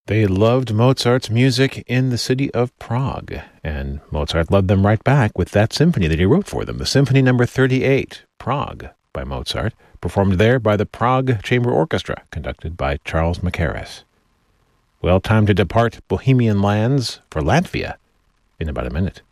They loved Mozart's music in the city of Prague, and Mozart loved them right back with that symphony that he wrote for them, the Symphony No. 38, Prague, by Mozart, performed there by the Prague Chamber Orchestra, conducted by Charles Mackerras. Well, time to depart Bohemian lands for Latvia in about a minute.